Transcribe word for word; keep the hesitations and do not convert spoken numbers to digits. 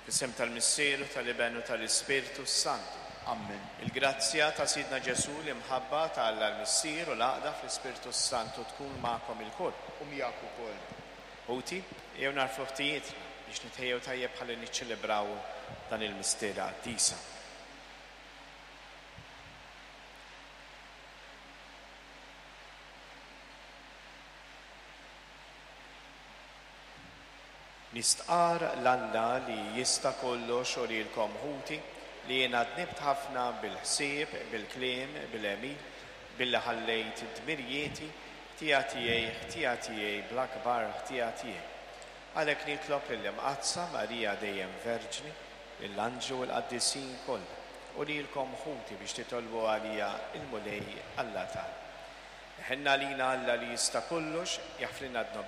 Fis-sem tal-Missieru, tal-Iben u tal-Ispirtu Santu. Amen. Il-grazzja ta' Sidna Ġesu l-imħabba tal-Missier u l-Aqda fl-Ispirtu Santu tkun magħkom il-kull. U miegħek ukoll. Ħuti, jew narfu ħtijiet biex nitħejjew tajjeb ħalli niċċelebraw dan il-mister Qaddisa. Nistqar l-Alla li jista' kollox u lilkom ħuti li jiena dnibt ħafna bil-ħsieb, bil-kliem, bil-emil, billi ħallejt id-dmirjieti ħtija tiegħi, ħtija tiegħi bl-akbar ħtija tiegħi. Għalhekk nitlob lill-Imqazza Marija dejjem Verġni, lill-Anġlu u l-Qaddisin kollha u lilkom ħuti biex titolbu għalija il-mulej Alla tagħna. Ħenna lina Alla li jista' kollox jaħflina